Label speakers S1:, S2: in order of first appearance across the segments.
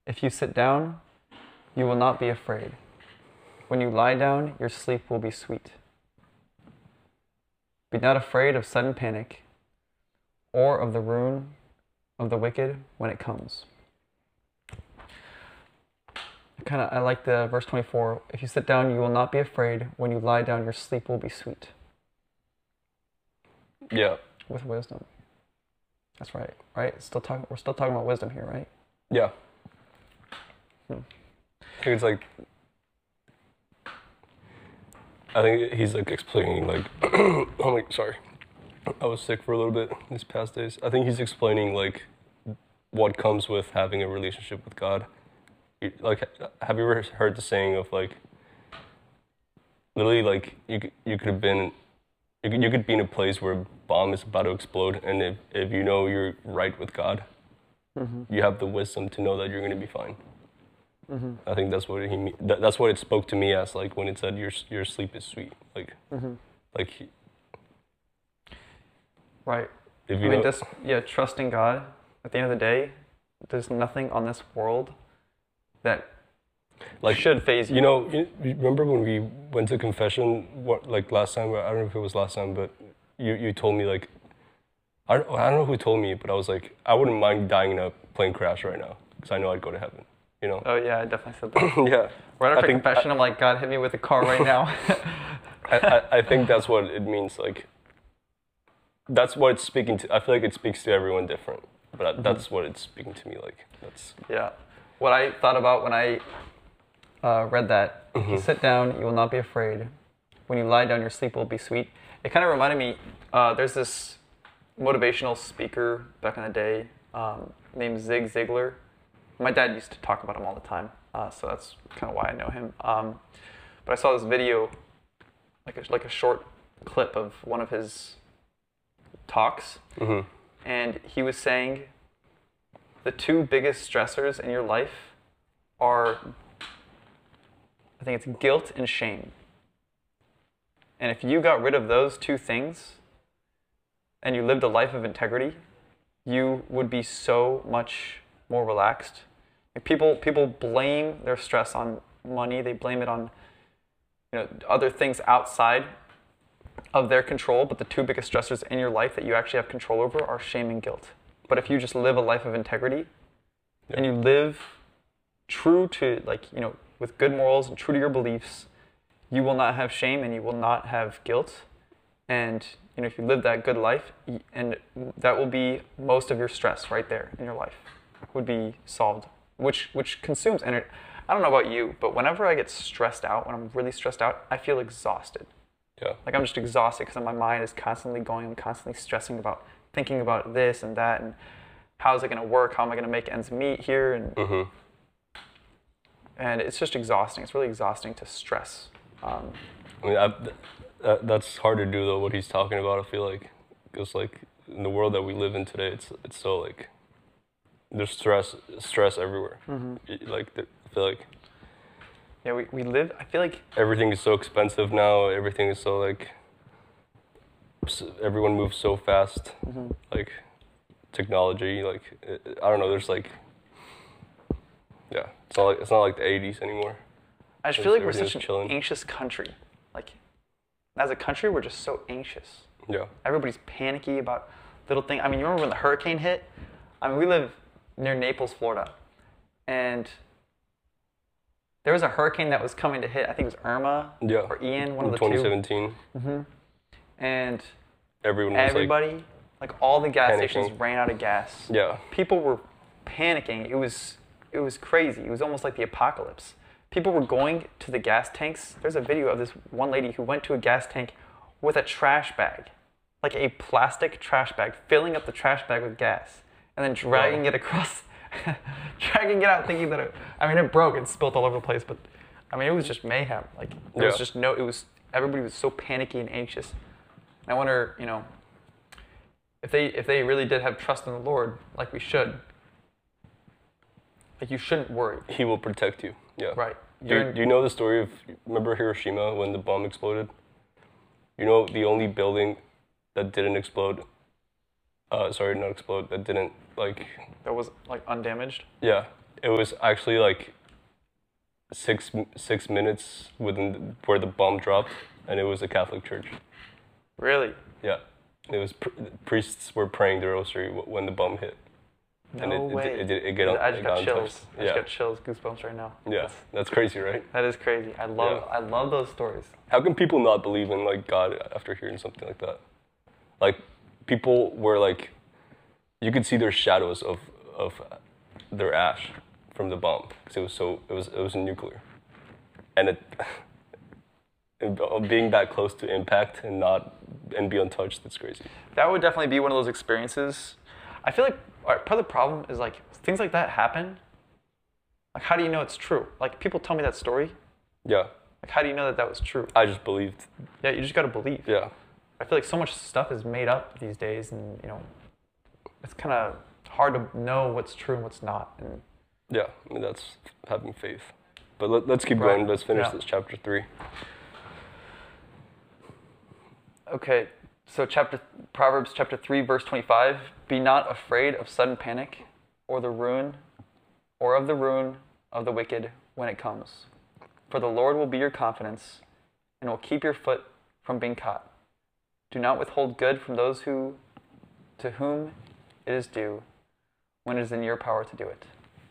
S1: If you sit down, you will not be afraid. When you lie down, your sleep will be sweet. Be not afraid of sudden panic or of the ruin of the wicked when it comes. I like the verse 24. If you sit down, you will not be afraid. When you lie down, your sleep will be sweet.
S2: Yeah.
S1: With wisdom. That's right. Right? We're still talking about wisdom here, right?
S2: Yeah. I think it's like, I think he's like explaining like, oh my, sorry, I was sick for a little bit these past days. I think he's explaining like what comes with having a relationship with God. Like, have you ever heard the saying of like, literally like you could have been, you could be in a place where a bomb is about to explode, and if you know you're right with God, you have the wisdom to know that you're going to be fine. I think that's what that's what it spoke to me as, like when it said your sleep is sweet, like like
S1: right.
S2: If you
S1: trusting God. At the end of the day, there's nothing on this world that like should phase you.
S2: You remember when we went to confession? Like last time? I don't know if it was last time, but you told me like I don't know who told me, but I was like, I wouldn't mind dying in a plane crash right now because I know I'd go to heaven. You know?
S1: Oh yeah, I definitely said that.
S2: Yeah.
S1: Right after confession, I'm like, God, hit me with a car right now.
S2: I think that's what it means. Like, that's what it's speaking to. I feel like it speaks to everyone different, but that's what it's speaking to me like.
S1: Yeah. What I thought about when I read that, if you sit down, you will not be afraid. When you lie down, your sleep will be sweet. It kind of reminded me, there's this motivational speaker back in the day named Zig Ziglar. My dad used to talk about him all the time, so that's kind of why I know him. But I saw this video, like a short clip of one of his talks, and he was saying the two biggest stressors in your life are, I think it's guilt and shame. And if you got rid of those two things and you lived a life of integrity, you would be so much more relaxed. People blame their stress on money. They blame it on other things outside of their control, but the two biggest stressors in your life that you actually have control over are shame and guilt. But if you just live a life of integrity and you live true to, with good morals and true to your beliefs, you will not have shame and you will not have guilt. And if you live that good life, and that will be most of your stress right there in your life would be solved, which consumes energy. I don't know about you, but whenever I get stressed out, when I'm really stressed out, I feel exhausted.
S2: Yeah.
S1: Like I'm just exhausted because my mind is constantly going. I'm constantly stressing about, thinking about this and that, and how is it going to work? How am I going to make ends meet here? And it's just exhausting. It's really exhausting to stress.
S2: I mean, that's hard to do though. What he's talking about, I feel like, because like in the world that we live in today, it's so like there's stress everywhere. I feel like.
S1: Yeah, we live. I feel like
S2: everything is so expensive now. Everything is so like. Everyone moves so fast. Like technology, like I don't know. There's like. Yeah, it's not like the '80s anymore.
S1: I just feel like we're such an anxious country. Like, as a country, we're just so anxious.
S2: Yeah.
S1: Everybody's panicky about little things. I mean, you remember when the hurricane hit? I mean, we live near Naples, Florida, and there was a hurricane that was coming to hit. I think it was Irma or Ian, one of the
S2: 2017.
S1: two. And
S2: everybody,
S1: like all the gas
S2: panicking.
S1: stations ran out of gas.
S2: Yeah.
S1: People were panicking. It was crazy. It was almost like the apocalypse. People were going to the gas tanks. There's a video of this one lady who went to a gas tank with a trash bag, like a plastic trash bag, filling up the trash bag with gas, and then dragging it across, dragging it out, thinking that it broke and spilled all over the place. But I mean, it was just mayhem. Like there was just everybody was so panicky and anxious. And I wonder, if they really did have trust in the Lord, like we should. Like you shouldn't worry.
S2: He will protect you. Yeah.
S1: Right.
S2: Do you know the story of, remember Hiroshima when the bomb exploded? You know the only building that didn't explode, that didn't
S1: that was like undamaged?
S2: Yeah. It was actually like 6 minutes where the bomb dropped, and it was a Catholic church.
S1: Really?
S2: Yeah, it was priests were praying the rosary when the bomb hit. And
S1: No way.
S2: It get on.
S1: I just got chills. I
S2: Yeah,
S1: just got chills, goosebumps right now.
S2: yeah, that's crazy, right?
S1: That is crazy. I love those stories.
S2: How can people not believe in like God after hearing something like that? Like people were like, you could see their shadows of their ash from the bomb because it was nuclear, and being that close to impact and be untouched, that's crazy.
S1: That would definitely be one of those experiences. I feel like part of the problem is like things like that happen. Like how do you know it's true? Like people tell me that story.
S2: Yeah.
S1: Like how do you know that that was true?
S2: I just believed.
S1: Yeah, you just gotta believe.
S2: Yeah.
S1: I feel like so much stuff is made up these days, and it's kind of hard to know what's true and what's not. And
S2: yeah, I mean, that's having faith. But let's keep
S1: right.
S2: going. Let's finish
S1: Yeah.
S2: this chapter 3.
S1: Okay, so Proverbs chapter 3, verse 25. Be not afraid of sudden panic, or of the ruin of the wicked when it comes. For the Lord will be your confidence, and will keep your foot from being caught. Do not withhold good from those to whom it is due, when it is in your power to do it.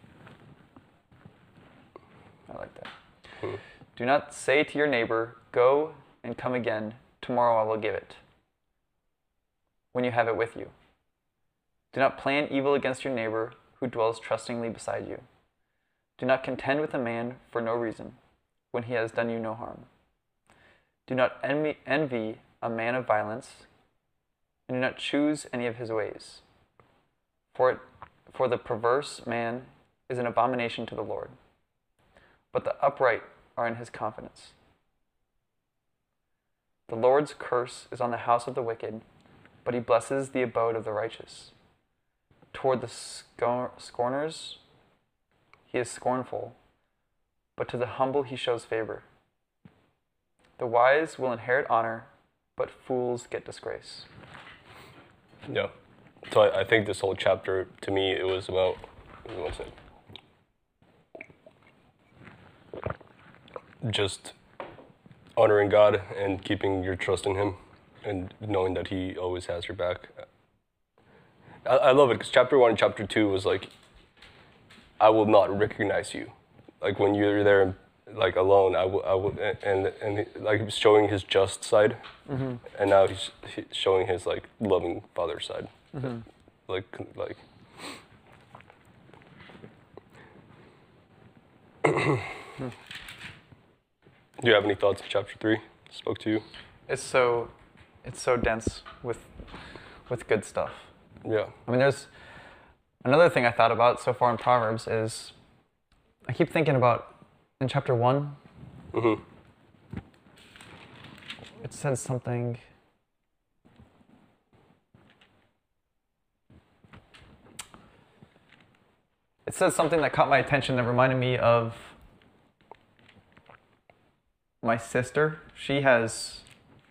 S1: I like that. Do not say to your neighbor, go and come again, tomorrow I will give it, when you have it with you. Do not plan evil against your neighbor who dwells trustingly beside you. Do not contend with a man for no reason, when he has done you no harm. Do not envy a man of violence, and do not choose any of his ways. For the perverse man is an abomination to the Lord, but the upright are in his confidence. The Lord's curse is on the house of the wicked, but he blesses the abode of the righteous. Toward the scorners he is scornful, but to the humble he shows favor. The wise will inherit honor, but fools get disgrace.
S2: Yeah. So I think this whole chapter, to me, it was about, what's it? Just honoring God and keeping your trust in Him and knowing that He always has your back. I love it because chapter 1 and chapter 2 was like, I will not recognize you. Like when you're there, like alone, I will, and like he's showing his just side, mm-hmm. and now he's showing his like loving father side, mm-hmm. like. Do you have any thoughts on chapter 3? Spoke to you.
S1: It's so dense with good stuff.
S2: Yeah.
S1: I mean, there's another thing I thought about so far in Proverbs is I keep thinking about in chapter 1.
S2: Mm-hmm.
S1: It says something. It says something that caught my attention that reminded me of my sister. She has.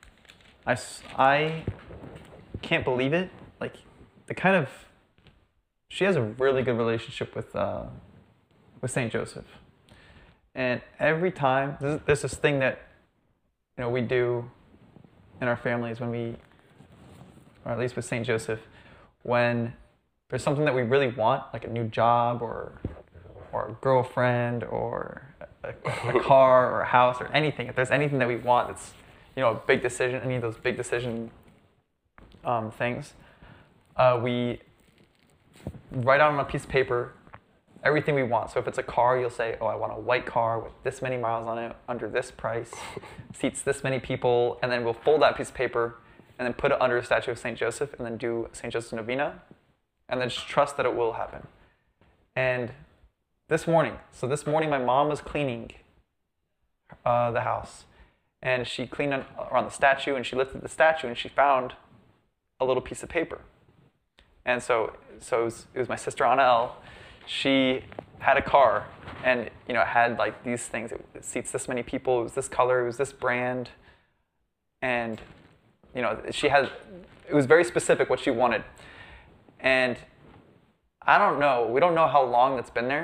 S1: I can't believe it. Like the kind of. She has a really good relationship with Saint Joseph, and every time there's this thing that we do in our families when we, or at least with Saint Joseph, when there's something that we really want, like a new job or a girlfriend or a car or a house or anything. If there's anything that we want that's a big decision, any of those big decision things, we write out on a piece of paper everything we want. So if it's a car, you'll say, I want a white car with this many miles on it, under this price, seats this many people, and then we'll fold that piece of paper and then put it under a statue of St. Joseph and then do St. Joseph's Novena and then just trust that it will happen. And this morning my mom was cleaning the house, and she cleaned around the statue, and she lifted the statue and she found a little piece of paper. And so it was my sister Anna L. She had a car, and it had like these things. It seats this many people. It was this color. It was this brand, and it was very specific what she wanted. And I don't know. We don't know how long that's been there,